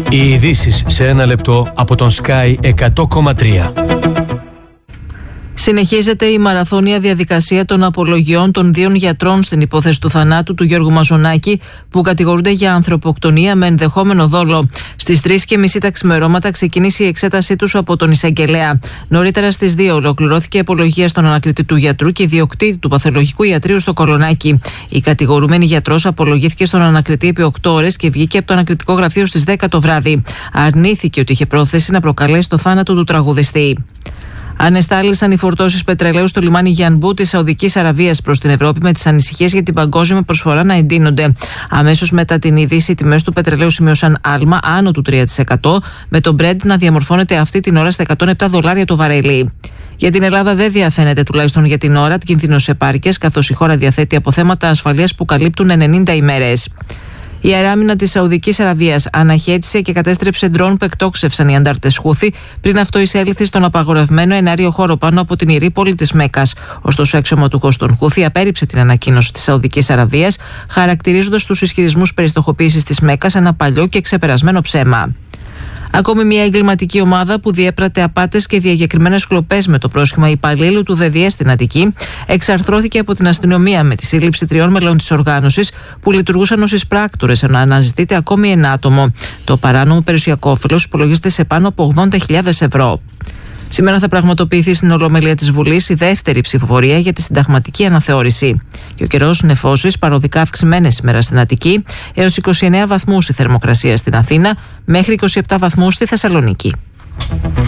Οι ειδήσεις σε ένα λεπτό από τον Sky 100,3. Συνεχίζεται η μαραθώνια διαδικασία των απολογιών των 2 γιατρών στην υπόθεση του θανάτου του Γιώργου Μαζονάκη, που κατηγορούνται για ανθρωποκτονία με ενδεχόμενο δόλο. Στις 3:30 τα ξημερώματα ξεκίνησε η εξέτασή τους από τον εισαγγελέα. Νωρίτερα στις 2 ολοκληρώθηκε η απολογία στον ανακριτή του γιατρού και ιδιοκτήτη του παθολογικού ιατρείου στο Κολονάκι. Η κατηγορούμενη γιατρός απολογήθηκε στον ανακριτή επί 8 ώρες και βγήκε από το ανακριτικό γραφείο στις 10 το βράδυ. Αρνήθηκε ότι είχε πρόθεση να προκαλέσει το θάνατο του τραγουδιστή. Ανεστάλησαν οι φορτώσεις πετρελαίου στο λιμάνι Γιανμπού της Σαουδικής Αραβίας προς την Ευρώπη, με τις ανησυχίες για την παγκόσμια προσφορά να εντείνονται. Αμέσως μετά την είδηση, οι τιμές του πετρελαίου σημείωσαν άλμα άνω του 3%, με το Brent να διαμορφώνεται αυτή την ώρα στα $107 το βαρέλι. Για την Ελλάδα δεν διαφαίνεται, τουλάχιστον για την ώρα, κίνδυνος επάρκειας, καθώς η χώρα διαθέτει αποθέματα ασφαλείας που καλύπτουν 90 ημέρες. Η αεράμινα της Σαουδικής Αραβίας αναχέτησε και κατέστρεψε ντρόν που εκτόξευσαν οι αντάρτες Χούθη, πριν αυτό εισέλθει στον απαγορευμένο εναέριο χώρο πάνω από την ιερή πόλη της Μέκκας. Ωστόσο, ο αξιωματούχος των Χούθη απέρριψε την ανακοίνωση της Σαουδικής Αραβίας, χαρακτηρίζοντας τους ισχυρισμούς περί στοχοποίησης της Μέκκας ένα παλιό και ξεπερασμένο ψέμα. Ακόμη μια εγκληματική ομάδα που διέπρατε απάτες και διακεκριμένες κλοπές με το πρόσχημα υπαλλήλου του ΔΔΕ στην Αττική εξαρθρώθηκε από την αστυνομία με τη σύλληψη 3 μελών της οργάνωσης που λειτουργούσαν ως εισπράκτορες, ενώ αναζητείται ακόμη ένα άτομο. Το παράνομο περιουσιακό όφελος υπολογίζεται σε πάνω από 80.000 ευρώ. Σήμερα θα πραγματοποιηθεί στην Ολομέλεια της Βουλής η δεύτερη ψηφοφορία για τη συνταγματική αναθεώρηση. Και ο καιρός νεφώσεις, παροδικά αυξημένες σήμερα στην Αττική, έως 29 βαθμούς η θερμοκρασία στην Αθήνα, μέχρι 27 βαθμούς στη Θεσσαλονίκη.